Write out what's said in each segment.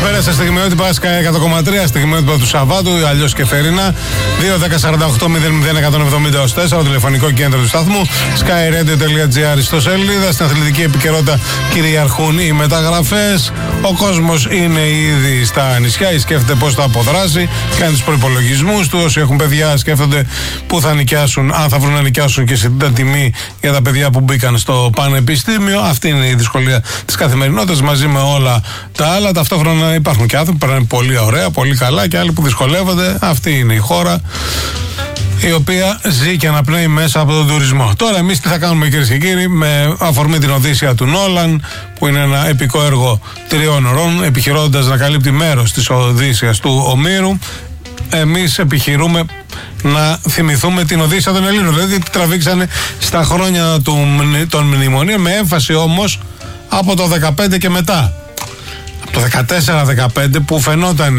Καλησπέρα στα στιγμιότυπα Sky 100,3, στιγμιότυπα του Σαββάτου, αλλιώς και θερινά. 2-10-48-001-170-4, το τηλεφωνικό κέντρο του σταθμού. skyradio.gr, ιστοσελίδα. Στην αθλητική επικαιρότητα κυριαρχούν οι μεταγραφές. Ο κόσμος είναι ήδη στα νησιά ή σκέφτεται πώς θα αποδράσει. Κάνει τους προϋπολογισμούς του. Όσοι έχουν παιδιά σκέφτονται πού θα νοικιάσουν, αν θα βρουν να νοικιάσουν και σε τι τιμή για τα παιδιά που μπήκαν στο πανεπιστήμιο. Αυτή είναι η δυσκολία της καθημερινότητας μαζί με όλα τα άλλα. Ταυτόχρονα υπάρχουν και άνθρωποι που περνάνε πολύ ωραία, πολύ καλά και άλλοι που δυσκολεύονται. Αυτή είναι η χώρα η οποία ζει και αναπνέει μέσα από τον τουρισμό. Τώρα εμείς τι θα κάνουμε, κυρίες και κύριοι, με αφορμή την Οδύσσεια του Νόλαν, που είναι ένα επικό έργο 3 ώρων, επιχειρώντας να καλύπτει μέρος της Οδύσσειας του Ομήρου. Εμείς επιχειρούμε να θυμηθούμε την Οδύσσεια των Ελλήνων, δηλαδή τραβήξανε στα χρόνια των μνημονίων, με έμφαση όμως από το 15 και μετά. Από το 14-15 που φαινόταν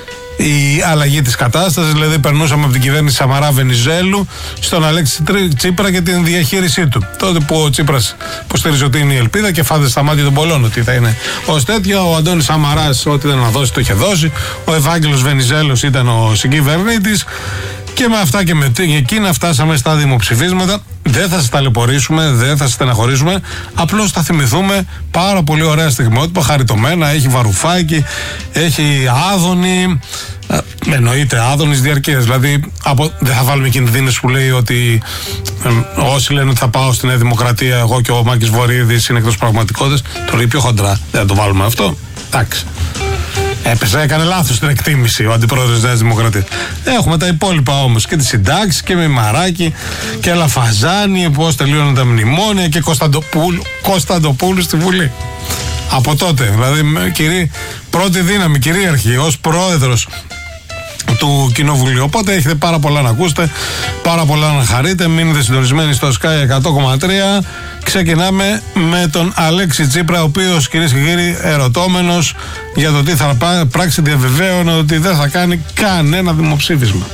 η αλλαγή της κατάστασης, δηλαδή περνούσαμε από την κυβέρνηση Σαμαρά Βενιζέλου στον Αλέξη Τσίπρα και την διαχείρισή του. Τότε που ο Τσίπρας υποστήριζε ότι είναι η ελπίδα και φάνηκε στα μάτια των πολλών ότι θα είναι ως τέτοιο. Ο Αντώνης Σαμαράς, ό,τι ήταν να δώσει, το είχε δώσει. Ο Ευάγγελος Βενιζέλος ήταν ο συγκυβερνήτης. Και με αυτά και με εκείνα φτάσαμε στα δημοψηφίσματα. Δεν θα σας ταλαιπωρήσουμε, δεν θα σας στεναχωρήσουμε. Απλώς θα θυμηθούμε πάρα πολύ ωραία στιγμιότυπα, χαριτωμένα. Έχει Βαρουφάκη, έχει Άδωνη. Εννοείται Άδωνης διαρκείας. Δηλαδή δεν θα βάλουμε κινδύνες που λέει ότι όσοι λένε ότι θα πάω στη Νέα Δημοκρατία, εγώ και ο Μάκης Βορίδης είναι εκτός πραγματικότητας. Το λέει πιο χοντρά. Δεν θα το βάλουμε αυτό. Εντάξει. Έκανε λάθος την εκτίμηση ο αντιπρόεδρος της Νέας Δημοκρατίας. Έχουμε τα υπόλοιπα όμως, και τις συντάξεις και με Μαράκη και Λαφαζάνη, πώς τελείωναν τα μνημόνια, και Κωνσταντοπούλου στη Βουλή. Από τότε, δηλαδή πρώτη δύναμη, κυρίαρχη, ως πρόεδρος του Κοινοβουλίου. Οπότε έχετε πάρα πολλά να ακούσετε, πάρα πολλά να χαρείτε. Μείνετε συντονισμένοι στο Sky 100,3. Ξεκινάμε με τον Αλέξη Τσίπρα, ο οποίος, κυρίες και κύριοι, ερωτώμενος για το τι θα πράξει, διαβεβαίωνε ότι δεν θα κάνει κανένα δημοψήφισμα.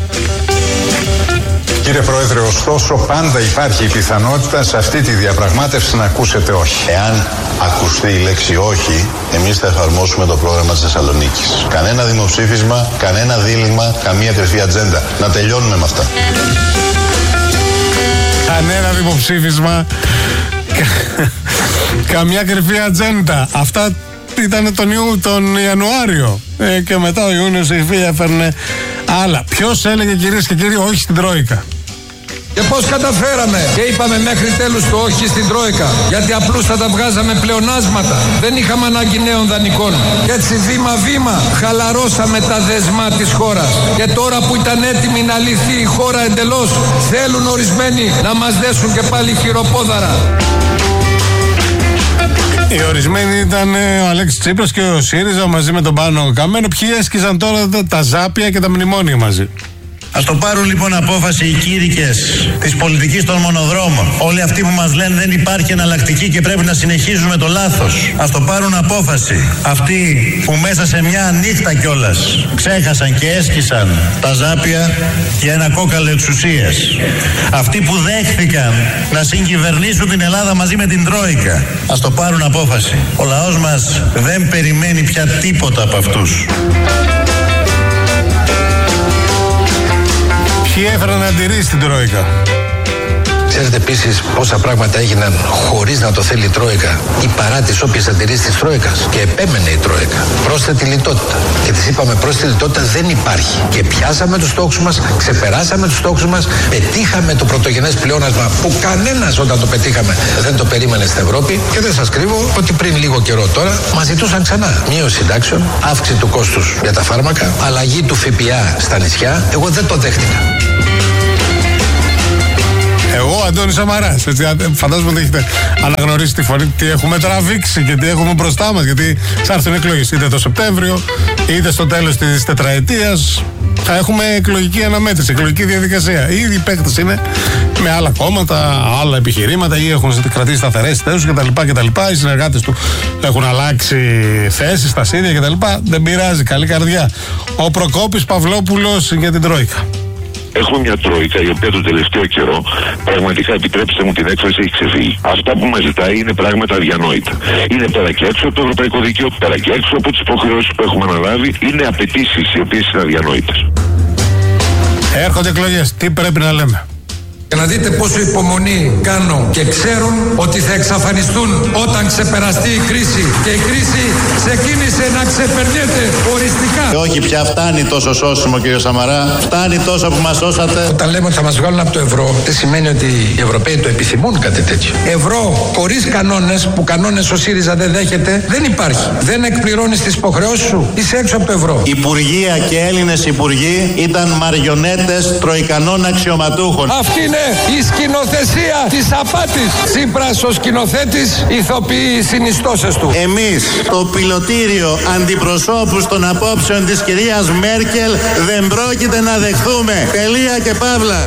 Κύριε Πρόεδρε, ωστόσο πάντα υπάρχει η πιθανότητα σε αυτή τη διαπραγμάτευση να ακούσετε όχι. Εάν ακουστεί η λέξη όχι, εμείς θα εφαρμόσουμε το πρόγραμμα της Θεσσαλονίκης. Κανένα δημοψήφισμα, κανένα δίλημμα, καμία κρυφή ατζέντα. Να τελειώνουμε με αυτά. Κανένα δημοψήφισμα, καμιά κρυφή ατζέντα. Αυτά ήταν τον Ιανουάριο. Και μετά ο Ιούνιος η Φία έφερνε άλλα. Ποιος έλεγε, κυρίες και κύριοι, όχι στην Τρόικα? Και πώς καταφέραμε και είπαμε μέχρι τέλους το όχι στην Τρόικα? Γιατί απλούστατα βγάζαμε πλεονάσματα. Δεν είχαμε ανάγκη νέων δανεικών. Και έτσι βήμα-βήμα χαλαρώσαμε τα δεσμά της χώρας. Και τώρα που ήταν έτοιμη να λυθεί η χώρα εντελώς, θέλουν ορισμένοι να μας δέσουν και πάλι χειροπόδαρα. Οι ορισμένοι ήταν ο Αλέξης Τσίπρας και ο ΣΥΡΙΖΑ μαζί με τον Πάνο Καμένο. Ποιοι έσκησαν τώρα τα ζάπια και τα μνημόνια μαζί? Ας το πάρουν λοιπόν απόφαση οι κήρυκες της πολιτικής των μονοδρόμων. Όλοι αυτοί που μας λένε δεν υπάρχει εναλλακτική και πρέπει να συνεχίζουμε το λάθος. Ας το πάρουν απόφαση αυτοί που μέσα σε μια νύχτα κιόλας ξέχασαν και έσκησαν τα ζάπια για ένα κόκαλο εξουσίας. Αυτοί που δέχθηκαν να συγκυβερνήσουν την Ελλάδα μαζί με την Τρόικα. Ας το πάρουν απόφαση. Ο λαός μας δεν περιμένει πια τίποτα από αυτούς. Ποιοι έφεραν αντιρρήσεις στην Τρόικα? Ξέρετε επίσης πόσα πράγματα έγιναν χωρίς να το θέλει η Τρόικα ή παρά τις όποιες αντιρρήσεις της Τρόικας? Και επέμενε η Τρόικα. Πρόσθετη λιτότητα. Και της είπαμε πρόσθετη λιτότητα δεν υπάρχει. Και πιάσαμε τους στόχους μας, ξεπεράσαμε τους στόχους μας, πετύχαμε το πρωτογενές πλεόνασμα που κανένας όταν το πετύχαμε δεν το περίμενε στην Ευρώπη. Και δεν σας κρύβω ότι πριν λίγο καιρό τώρα μας ζητούσαν ξανά μείωση συντάξεων, αύξηση του κόστους για τα φάρμακα, αλλαγή του ΦΠΑ στα νησιά. Εγώ δεν το δέχτηκα. Εγώ, Αντώνης Σαμαράς. Φαντάζομαι ότι έχετε αναγνωρίσει τη φωνή, τι έχουμε τραβήξει και τι έχουμε μπροστά μας. Γιατί θα έρθουν εκλογές είτε το Σεπτέμβριο, είτε στο τέλος της τετραετίας. Θα έχουμε εκλογική αναμέτρηση, εκλογική διαδικασία. Ήδη οι παίκτες είναι με άλλα κόμματα, άλλα επιχειρήματα ή έχουν κρατήσει σταθερές θέσεις κτλ. Οι συνεργάτες του έχουν αλλάξει θέσεις στα σύνδια κτλ. Δεν πειράζει, καλή καρδιά. Ο Προκόπης Παυλόπουλος για την Τρόικα. Έχουμε μια τρόικα η οποία το τελευταίο καιρό, πραγματικά επιτρέψτε μου την έκφραση, έχει ξεφύγει. Αυτά που μας ζητάει είναι πράγματα αδιανόητα. Είναι πέρα και έξω από το ευρωπαϊκό δίκαιο, πέρα και έξω από τις υποχρεώσεις που έχουμε αναλάβει. Είναι απαιτήσεις οι οποίες είναι αδιανόητες. Έρχονται εκλογές. Τι πρέπει να λέμε? Για να δείτε πόσο υπομονή κάνω και ξέρουν ότι θα εξαφανιστούν όταν ξεπεραστεί η κρίση. Και η κρίση ξεκίνησε να ξεπερνιέται οριστικά. Όχι πια φτάνει τόσο σώσιμο, κύριο Σαμαρά. Φτάνει τόσο που μας σώσατε. Όταν λέμε ότι θα μας βγάλουν από το ευρώ, δεν σημαίνει ότι οι Ευρωπαίοι το επιθυμούν κάτι τέτοιο. Ευρώ χωρίς κανόνες, που κανόνες ο ΣΥΡΙΖΑ δεν δέχεται, δεν υπάρχει. Δεν εκπληρώνεις τις υποχρεώσεις σου, είσαι έξω από το ευρώ. Υπουργεία και Έλληνες υπουργοί ήταν μαριονέτες τροικανών αξιωματούχων. Αυτή είναι η σκηνοθεσία της απάτης. Τσίπρας ο σκηνοθέτης ηθοποιεί οι συνιστώσεις του. Εμείς το πιλωτήριο αντιπροσώπους των απόψεων της κυρίας Μέρκελ δεν πρόκειται να δεχθούμε. Τελεία και παύλα.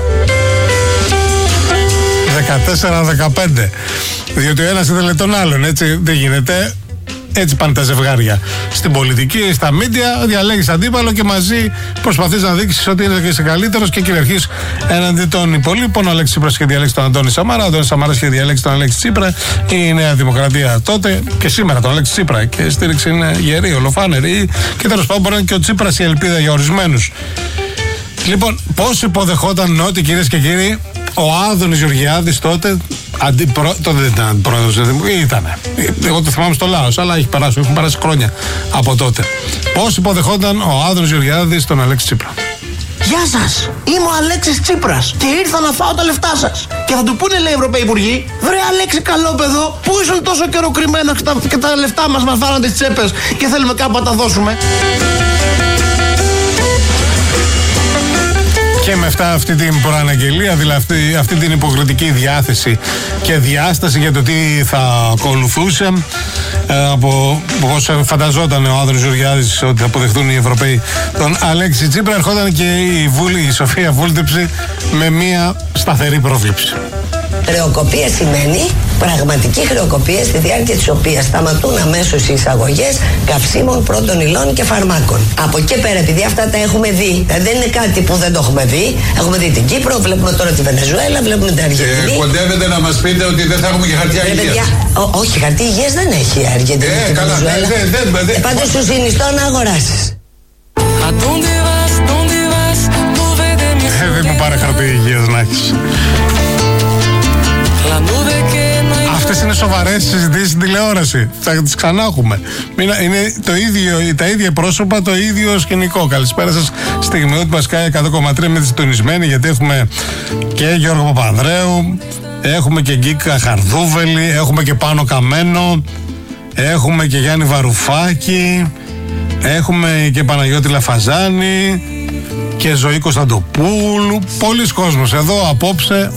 14-15. Διότι ο ένας ήθελε τον άλλον, έτσι δεν γίνεται. Έτσι πάνε τα ζευγάρια. Στην πολιτική, στα μίντια, διαλέγεις αντίπαλο και μαζί προσπαθείς να δείξεις ότι είναι και είσαι καλύτερος και κυριαρχείς έναντι των υπολείπων. Ο Αλέξης Τσίπρας είχε διαλέξει τον Αντώνη Σαμαρά, ο Αντώνης Σαμαράς είχε διαλέξει τον Αλέξη Τσίπρα. Η Νέα Δημοκρατία τότε και σήμερα τον Αλέξη Τσίπρα. Και η στήριξη είναι γερή, ολοφάνερη. Και τέλος πάντων μπορεί να είναι και ο Τσίπρας η ελπίδα για ορισμένους. Λοιπόν, πώς υποδεχόταν ότι, κυρίες και κύριοι, ο Άδωνης Γεωργιάδης τότε, τότε δεν ήταν πρόεδρος, ήτανε. Εγώ το θυμάμαι στο Λάος, αλλά έχουν περάσει χρόνια από τότε. Πώς υποδεχόταν ο Άδωνης Γεωργιάδης τον Αλέξη Τσίπρα? Γεια σας, είμαι ο Αλέξης Τσίπρας και ήρθα να φάω τα λεφτά σας. Και θα του πούνε, λέει, οι Ευρωπαίοι Υπουργοί, βρε Αλέξη καλόπεδο, πού ήσουν τόσο καιρό κρυμμένο και τα λεφτά μας φάνονται στις τσέπες και θέλουμε κάπου να τα δώσουμε. Και με αυτή την προαναγγελία, δηλαδή αυτή την υποκριτική διάθεση και διάσταση για το τι θα ακολουθούσε, από πώς φανταζόταν ο Άδωνης Γεωργιάδης ότι θα αποδεχτούν οι Ευρωπαίοι τον Αλέξη Τσίπρα, ερχόταν και η Σοφία Βούλτεψη με μια σταθερή πρόβλεψη. Χρεοκοπία σημαίνει πραγματική χρεοκοπία, στη διάρκεια της οποίας σταματούν αμέσως οι εισαγωγές καυσίμων, πρώτων υλών και φαρμάκων. Από εκεί πέρα, επειδή αυτά τα έχουμε δει, δεν είναι κάτι που δεν το έχουμε δει. Έχουμε δει την Κύπρο, βλέπουμε τώρα τη Βενεζουέλα, βλέπουμε την Αργεντινή. Κοντεύετε να μας πείτε ότι δεν θα έχουμε και χαρτιά υγείας? Όχι, χαρτί υγείας δεν έχει η Αργεντινή και η Βενεζουέλα. Πάντως σου συνιστώ να αγοράσεις. Δεν μου πάρε χαρτί υγείας να έχεις. Αυτές είναι σοβαρές συζητήσεις στην τηλεόραση. Θα τις ξανά έχουμε. Είναι τα ίδια πρόσωπα, το ίδιο σκηνικό. Καλησπέρα σας. Στιγμή ότι μας κάνει 100,3 με τη συντονισμένη, γιατί έχουμε και Γιώργο Παπανδρέου, έχουμε και Γκίκα Χαρδούβελη, έχουμε και Πάνο Καμένο, έχουμε και Γιάννη Βαρουφάκη, έχουμε και Παναγιώτη Λαφαζάνη και Ζωή Κωνσταντοπούλου. Πολλοί κόσμος εδώ απόψε.